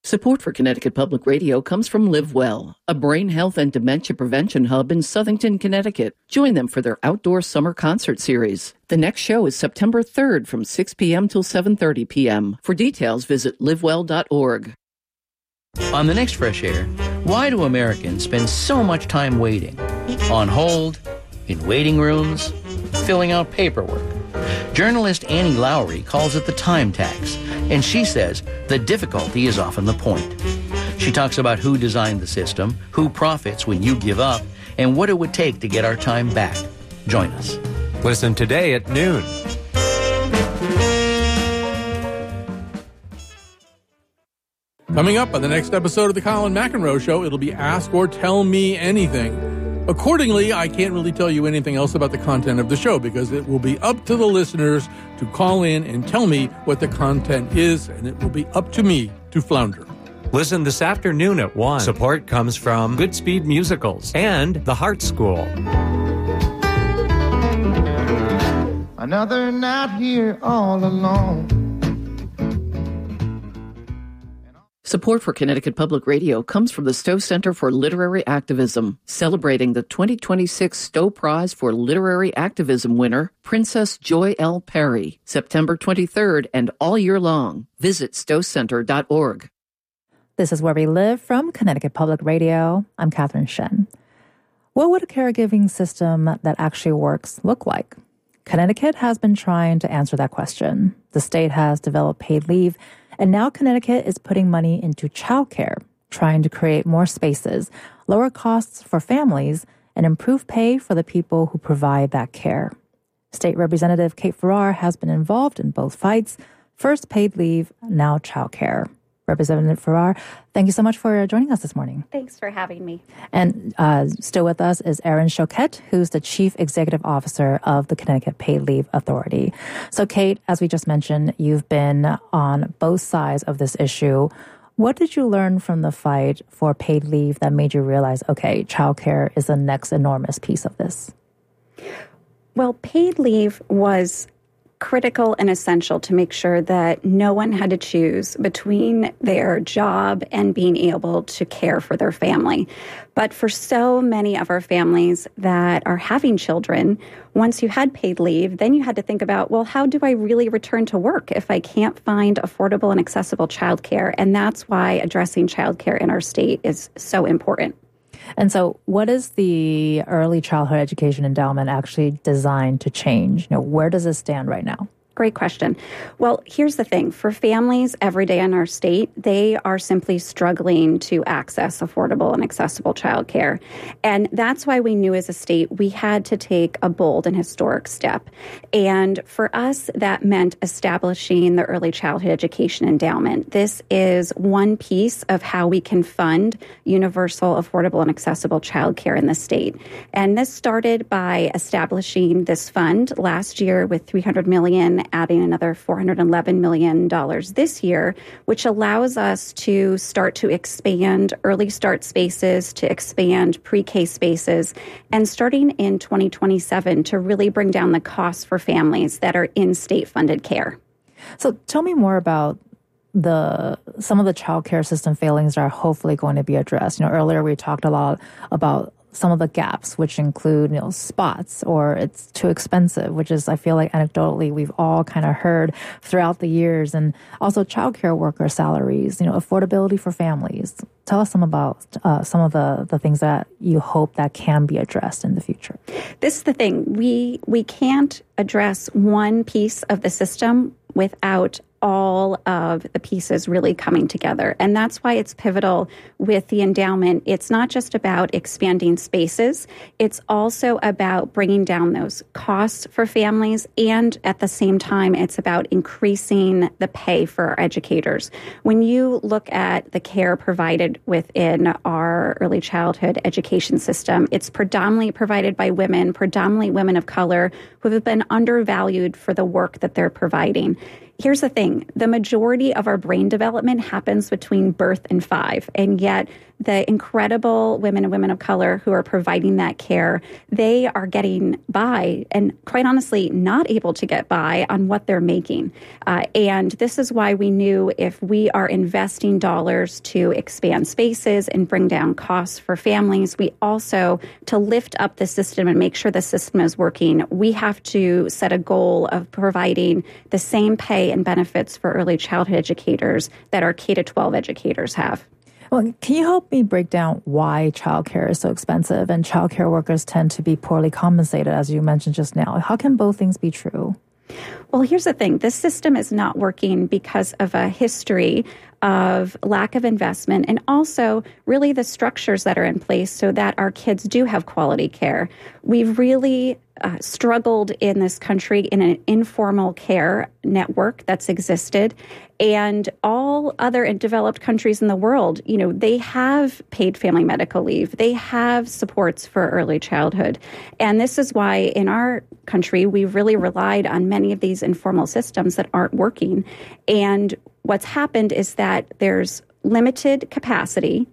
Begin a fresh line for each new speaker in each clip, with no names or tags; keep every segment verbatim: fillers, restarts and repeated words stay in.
Support for Connecticut Public Radio comes from Live Well, a brain health and dementia prevention hub in Southington, Connecticut. Join them for their outdoor summer concert series. The next show is September third from six p.m. till seven thirty p.m. For details, visit live well dot org.
On the next Fresh Air, why do Americans spend so much time waiting? On hold, in waiting rooms, filling out paperwork. Journalist Annie Lowry calls it the time tax, and she says the difficulty is often the point. She talks about who designed the system, who profits when you give up, and what it would take to get our time back. Join us.
Listen today at noon.
Coming up on the next episode of the Colin McEnroe Show, it'll be Ask or Tell Me Anything. Accordingly, I can't really tell you anything else about the content of the show because it will be up to the listeners to call in and tell me what the content is, and it will be up to me to flounder.
Listen this afternoon at one. Support comes from Goodspeed Musicals and the Heart School.
Another night here all alone.
Support for Connecticut Public Radio comes from the Stowe Center for Literary Activism, celebrating the twenty twenty-six Stowe Prize for Literary Activism winner, Princess Joy L. Perry, September twenty-third and all year long. Visit stowe center dot org.
This is Where We Live from Connecticut Public Radio. I'm Catherine Shen. What would a caregiving system that actually works look like? Connecticut has been trying to answer that question. The state has developed paid leave, and now Connecticut is putting money into childcare, trying to create more spaces, lower costs for families, and improve pay for the people who provide that care. State Representative Kate Farrar has been involved in both fights, first paid leave, now childcare. Representative Farrar, thank you so much for joining us this morning.
Thanks for having me.
And uh, still with us is Erin Choquette, who's the Chief Executive Officer of the Connecticut Paid Leave Authority. So, Kate, as we just mentioned, you've been on both sides of this issue. What did you learn from the fight for paid leave that made you realize, okay, childcare is the next enormous piece of this?
Well, paid leave was critical and essential to make sure that no one had to choose between their job and being able to care for their family. But for so many of our families that are having children, once you had paid leave, then you had to think about, well, how do I really return to work if I can't find affordable and accessible childcare? And that's why addressing childcare in our state is so important.
And so what is the Early Childhood Education Endowment actually designed to change? You know, where does it stand right now?
Great question. Well, here's the thing. For families every day in our state, they are simply struggling to access affordable and accessible childcare. And that's why we knew as a state we had to take a bold and historic step. And for us, that meant establishing the Early Childhood Education Endowment. This is one piece of how we can fund universal, affordable, and accessible childcare in the state. And this started by establishing this fund last year with three hundred million dollars, adding another four hundred eleven million dollars this year, which allows us to start to expand early start spaces, to expand pre-K spaces, and starting in twenty twenty-seven to really bring down the costs for families that are in state-funded care.
So tell me more about the some of the child care system failings that are hopefully going to be addressed. You know, earlier we talked a lot about some of the gaps, which include, you know, spots or it's too expensive, which is, I feel like anecdotally, we've all kind of heard throughout the years, and also childcare worker salaries, you know, affordability for families. Tell us some about uh, some of the, the things that you hope that can be addressed in the future.
This is the thing. We, we can't address one piece of the system without all of the pieces really coming together. And that's why it's pivotal with the endowment. It's not just about expanding spaces. It's also about bringing down those costs for families. And at the same time, it's about increasing the pay for our educators. When you look at the care provided within our early childhood education system, it's predominantly provided by women, predominantly women of color, who have been undervalued for the work that they're providing. Here's the thing. The majority of our brain development happens between birth and five, and yet the incredible women and women of color who are providing that care, they are getting by and quite honestly not able to get by on what they're making. Uh, and this is why we knew if we are investing dollars to expand spaces and bring down costs for families, we also, to lift up the system and make sure the system is working, we have to set a goal of providing the same pay and benefits for early childhood educators that our K to twelve educators have.
Well, can you help me break down why childcare is so expensive and childcare workers tend to be poorly compensated, as you mentioned just now? How can both things be true?
Well, here's the thing. This system is not working because of a history of lack of investment and also really the structures that are in place so that our kids do have quality care. We've really uh, struggled in this country in an informal care network that's existed. And all other developed countries in the world, you know, they have paid family medical leave. They have supports for early childhood. And this is why in our country, we've really relied on many of these informal systems that aren't working. And what's happened is that there's limited capacity.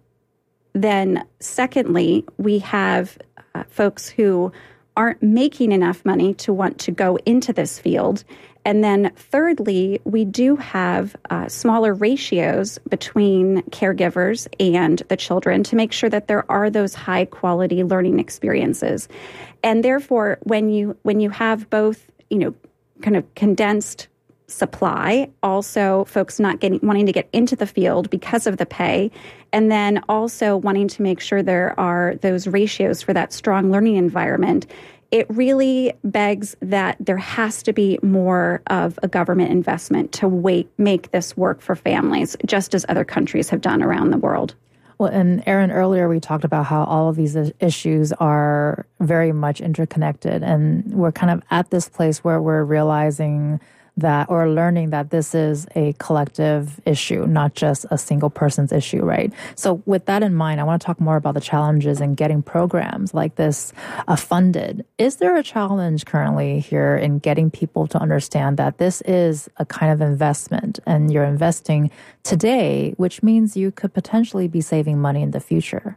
Then secondly, we have uh, folks who aren't making enough money to want to go into this field. And then thirdly, we do have uh, smaller ratios between caregivers and the children to make sure that there are those high quality learning experiences. And therefore, when you when you have both, you know, kind of condensed supply, also folks not getting wanting to get into the field because of the pay, and then also wanting to make sure there are those ratios for that strong learning environment, it really begs that there has to be more of a government investment to wait, make this work for families, just as other countries have done around the world.
Well, and Erin, earlier we talked about how all of these issues are very much interconnected, and we're kind of at this place where we're realizing that, or learning that this is a collective issue, not just a single person's issue, right? So with that in mind, I want to talk more about the challenges in getting programs like this uh, funded. Is there a challenge currently here in getting people to understand that this is a kind of investment and you're investing today, which means you could potentially be saving money in the future?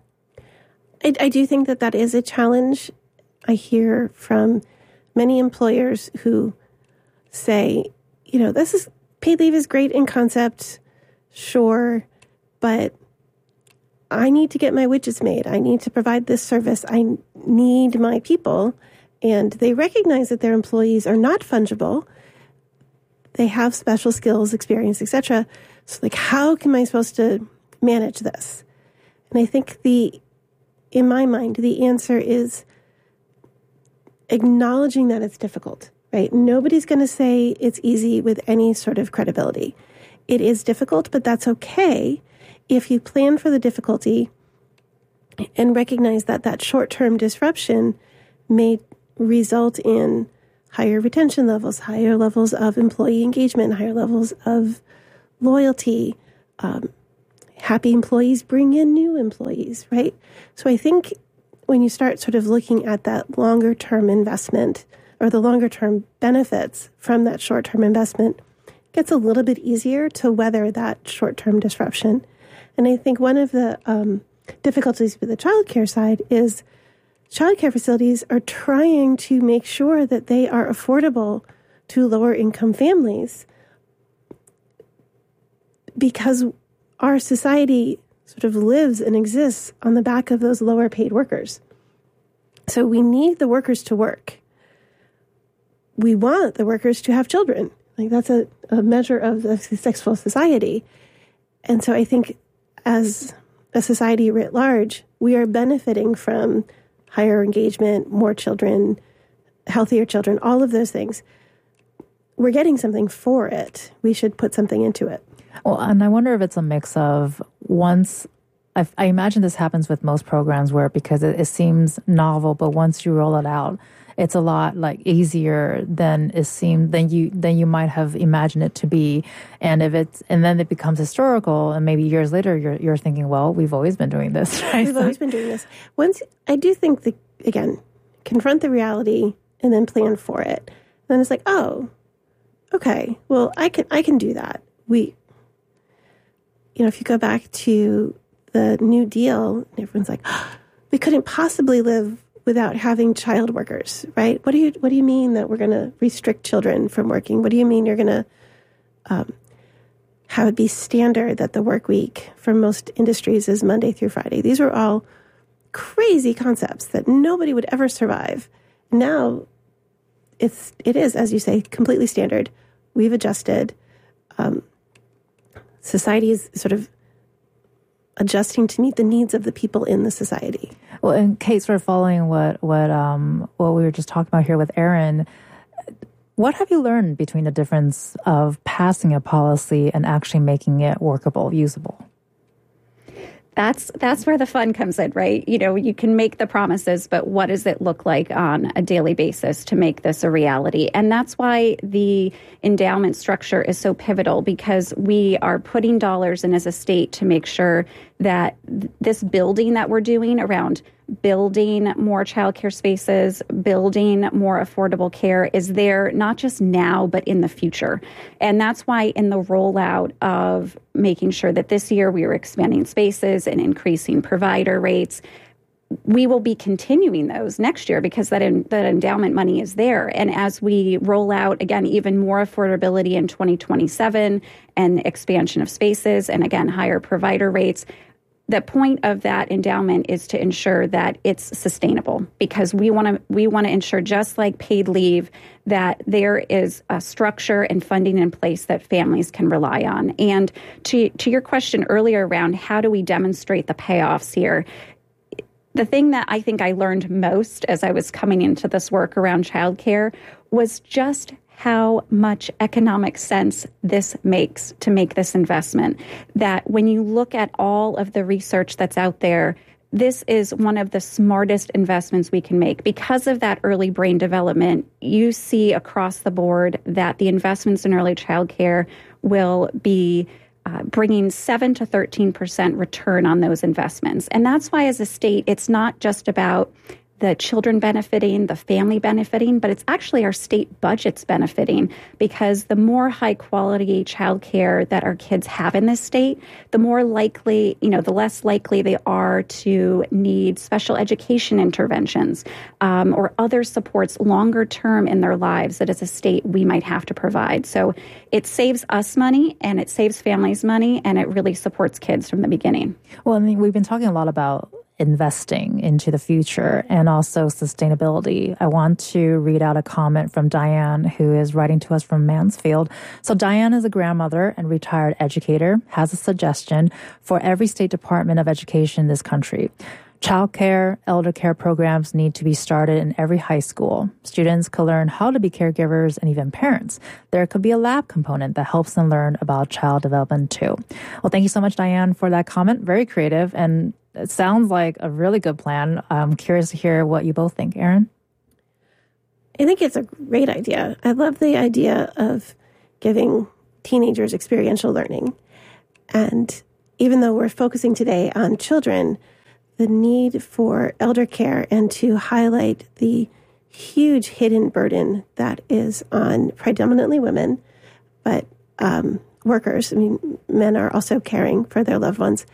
I, I do think that that is a challenge. I hear from many employers who say, you know, this is paid leave is great in concept, sure, but I need to get my widgets made. I need to provide this service. I need my people. And they recognize that their employees are not fungible. They have special skills, experience, et cetera. So like, how am I supposed to manage this? And I think the, in my mind, the answer is acknowledging that it's difficult. Right? Nobody's going to say it's easy with any sort of credibility. It is difficult, but that's okay if you plan for the difficulty and recognize that that short-term disruption may result in higher retention levels, higher levels of employee engagement, higher levels of loyalty. Um, happy employees bring in new employees, right? So I think when you start sort of looking at that longer-term investment or the longer-term benefits from that short-term investment, it gets a little bit easier to weather that short-term disruption. And I think one of the um, difficulties with the childcare side is childcare facilities are trying to make sure that they are affordable to lower-income families because our society sort of lives and exists on the back of those lower-paid workers. So we need the workers to work. We want the workers to have children. Like that's a, a measure of a successful society. And so I think as a society writ large, we are benefiting from higher engagement, more children, healthier children, all of those things. We're getting something for it. We should put something into it.
Well, and I wonder if it's a mix of once, I, I imagine this happens with most programs where because it, it seems novel, but once you roll it out, it's a lot like easier than it seemed than you than you might have imagined it to be. And if it's and then it becomes historical, and maybe years later you're you're thinking, well, we've always been doing this, right?
We've always been doing this. Once I do think that again, confront the reality and then plan for it. Then it's like, oh, okay, well, I can I can do that. We, you know, if you go back to the New Deal, everyone's like, oh, we couldn't possibly live without having child workers, right? What do you What do you mean that we're going to restrict children from working? What do you mean you're going to um, have it be standard that the work week for most industries is Monday through Friday? These are all crazy concepts that nobody would ever survive. Now, it's it is, as you say, completely standard. We've adjusted. Um, society is sort of adjusting to meet the needs of the people in the society.
Well, and Kate, sort of following what what um, what we were just talking about here with Erin, what have you learned between the difference of passing a policy and actually making it workable, usable?
That's that's where the fun comes in, right? You know, you can make the promises, but what does it look like on a daily basis to make this a reality? And that's why the endowment structure is so pivotal, because we are putting dollars in as a state to make sure that th- this building that we're doing around building more childcare spaces, building more affordable care is there not just now, but in the future. And that's why in the rollout of making sure that this year we are expanding spaces and increasing provider rates, we will be continuing those next year because that, in, that endowment money is there. And as we roll out, again, even more affordability in twenty twenty-seven and expansion of spaces and, again, higher provider rates, the point of that endowment is to ensure that it's sustainable, because we want to we want to ensure, just like paid leave, that there is a structure and funding in place that families can rely on. And to to your question earlier around how do we demonstrate the payoffs here, the thing that I think I learned most as I was coming into this work around childcare was just how much economic sense this makes to make this investment. That when you look at all of the research that's out there, this is one of the smartest investments we can make. Because of that early brain development, you see across the board that the investments in early childcare will be uh, bringing seven to thirteen percent return on those investments. And that's why as a state, it's not just about the children benefiting, the family benefiting, but it's actually our state budgets benefiting, because the more high quality childcare that our kids have in this state, the more likely, you know, the less likely they are to need special education interventions um, or other supports longer term in their lives that as a state we might have to provide. So it saves us money and it saves families money, and it really supports kids from the beginning.
Well, I mean, we've been talking a lot about investing into the future and also sustainability. I want to read out a comment from Diane, who is writing to us from Mansfield. So Diane is a grandmother and retired educator, has a suggestion for every state department of education in this country. Child care, elder care programs need to be started in every high school. Students could learn how to be caregivers and even parents. There could be a lab component that helps them learn about child development too. Well, thank you so much, Diane, for that comment. Very creative, and it sounds like a really good plan. I'm curious to hear what you both think. Erin?
I think it's a great idea. I love the idea of giving teenagers experiential learning. And even though we're focusing today on children, the need for elder care and to highlight the huge hidden burden that is on predominantly women, but um, workers, I mean, men are also caring for their loved ones.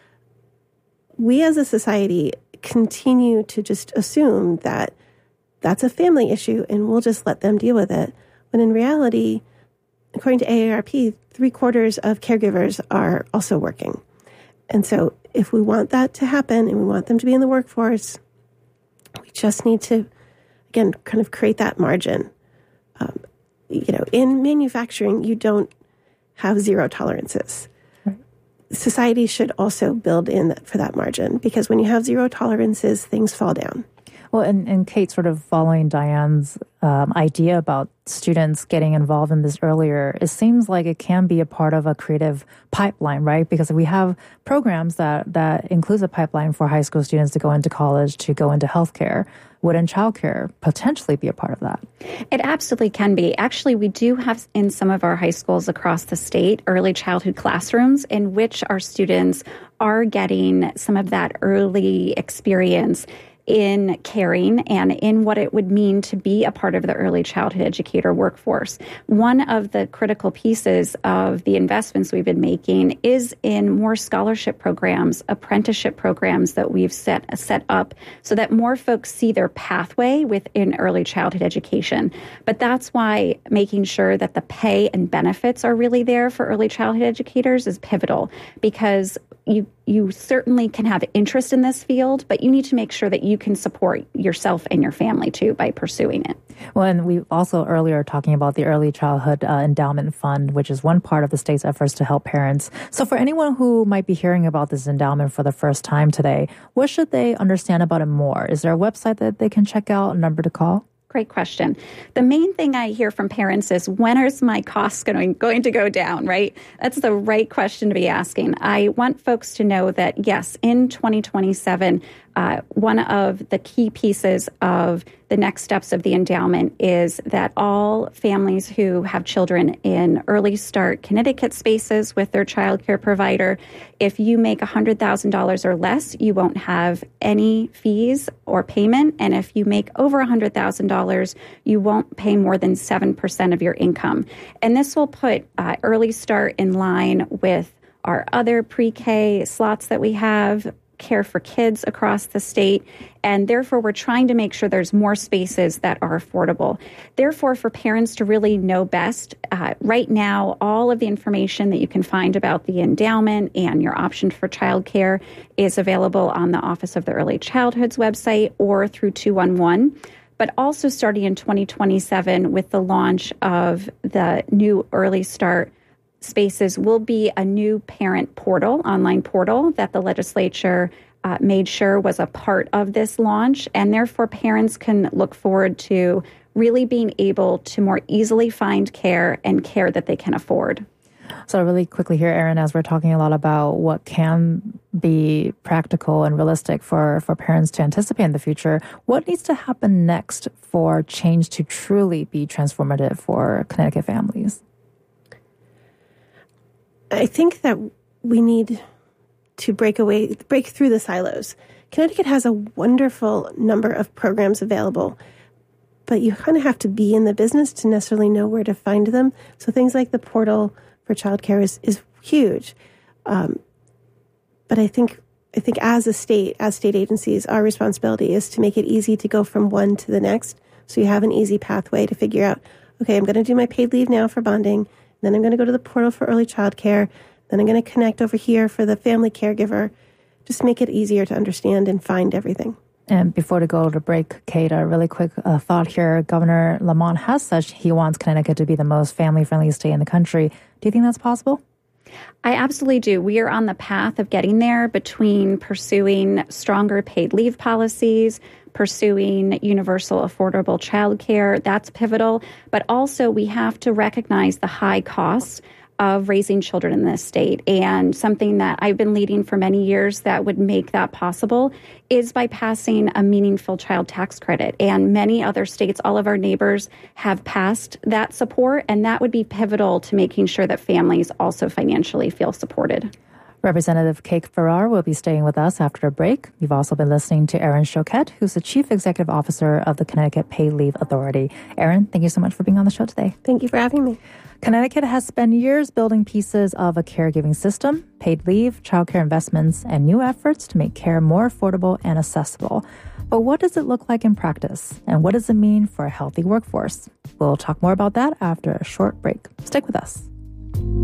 We as a society continue to just assume that that's a family issue and we'll just let them deal with it. When in reality, according to A A R P, three quarters of caregivers are also working. And so if we want that to happen and we want them to be in the workforce, we just need to, again, kind of create that margin. Um, you know, in manufacturing, you don't have zero tolerances. Society should also build in for that margin, because when you have zero tolerances, things fall down.
Well, and, and Kate, sort of following Diane's um, idea about students getting involved in this earlier, it seems like it can be a part of a creative pipeline, right? Because we have programs that, that includes a pipeline for high school students to go into college, to go into healthcare. Wouldn't childcare potentially be a part of that?
It absolutely can be. Actually, we do have in some of our high schools across the state early childhood classrooms in which our students are getting some of that early experience in caring and in what it would mean to be a part of the early childhood educator workforce. One of the critical pieces of the investments we've been making is in more scholarship programs, apprenticeship programs that we've set set up so that more folks see their pathway within early childhood education. But that's why making sure that the pay and benefits are really there for early childhood educators is pivotal, because you you certainly can have interest in this field, but you need to make sure that you can support yourself and your family too by pursuing it.
Well, and we also earlier talking about the Early Childhood uh, Endowment Fund, which is one part of the state's efforts to help parents. So for anyone who might be hearing about this endowment for the first time today, what should they understand about it more? Is there a website that they can check out, a number to call?
Great question. The main thing I hear from parents is, when is my costs going, going to go down, right? That's the right question to be asking. I want folks to know that, yes, in twenty twenty-seven, uh, one of the key pieces of the next steps of the endowment is that all families who have children in Early Start Connecticut spaces with their child care provider, if you make one hundred thousand dollars or less, you won't have any fees or payment. And if you make over one hundred thousand dollars, you won't pay more than seven percent of your income. And this will put uh, Early Start in line with our other pre-K slots that we have, Care for Kids across the state, and therefore we're trying to make sure there's more spaces that are affordable. Therefore, for parents to really know best, uh, right now, all of the information that you can find about the endowment and your option for childcare is available on the Office of the Early Childhood's website or through two one one. But also starting in twenty twenty-seven with the launch of the new Early Start spaces will be a new parent portal, online portal that the legislature uh, made sure was a part of this launch. And therefore, parents can look forward to really being able to more easily find care and care that they can afford.
So really quickly here, Erin, as we're talking a lot about what can be practical and realistic for, for parents to anticipate in the future, what needs to happen next for change to truly be transformative for Connecticut families?
I think that we need to break away, break through the silos. Connecticut has a wonderful number of programs available, but you kind of have to be in the business to necessarily know where to find them. So things like the portal for childcare is, is huge. Um, but I think I think as a state, as state agencies, our responsibility is to make it easy to go from one to the next. So you have an easy pathway to figure out, okay, I'm going to do my paid leave now for bonding. Then I'm going to go to the portal for early childcare. Then I'm going to connect over here for the family caregiver. Just make it easier to understand and find everything.
And before to go to break, Kate, a really quick uh, thought here. Governor Lamont has said he wants Connecticut to be the most family-friendly state in the country. Do you think that's possible?
I absolutely do. We are on the path of getting there between pursuing stronger paid leave policies, pursuing universal affordable childcare. That's pivotal. But also we have to recognize the high costs of raising children in this state. And something that I've been leading for many years that would make that possible is by passing a meaningful child tax credit. And many other states, all of our neighbors, have passed that support. And that would be pivotal to making sure that families also financially feel supported.
Representative Kate Farrar will be staying with us after a break. You've also been listening to Erin Choquette, who's the Chief Executive Officer of the Connecticut Paid Leave Authority. Erin, thank you so much for being on the show today.
Thank you for having me.
Connecticut has spent years building pieces of a caregiving system, paid leave, childcare investments, and new efforts to make care more affordable and accessible. But what does it look like in practice? And what does it mean for a healthy workforce? We'll talk more about that after a short break. Stick with us.